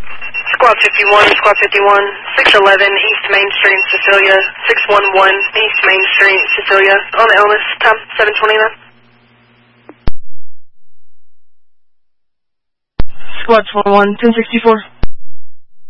Squad 51, Squad 51, 611 East Main Street, Cecilia, 611 East Main Street, Cecilia, on the illness, time 7:29. Squad 21, 1064.